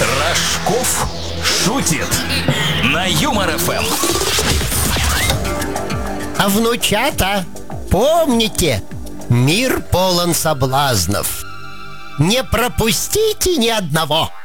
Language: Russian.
Рожков шутит на Юмор ФМ. А внучата, помните, мир полон соблазнов. Не пропустите ни одного.